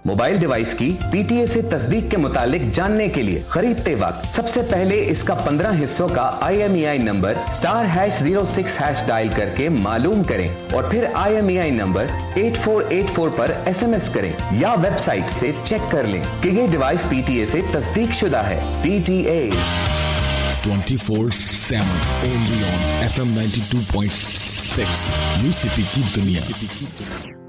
Mobile device की PTA से तस्दीक के मुतालिक जानने के लिए खरीदते वक्त सबसे पहले इसका 15 हिस्सों का IMEI नंबर *#06# डायल करके मालूम करें और फिर IMEI नंबर 8484 पर SMS करें या वेबसाइट से चेक कर लें कि ये डिवाइस पीटीए से तस्दीक शुदा है। PTA 24/7 only on FM 92.6 new city की दुनिया।